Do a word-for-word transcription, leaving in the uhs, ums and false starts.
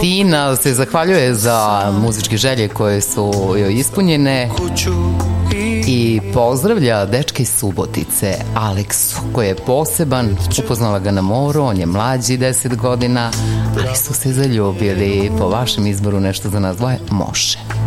Tina se zahvaljuje za muzičke želje koje su joj ispunjene i pozdravlja dečka iz Subotice, Aleksu, koji je poseban, upoznala ga na moru, on je mlađi deset godina, ali su se zaljubili. Po vašem izboru nešto za nas dvoje može.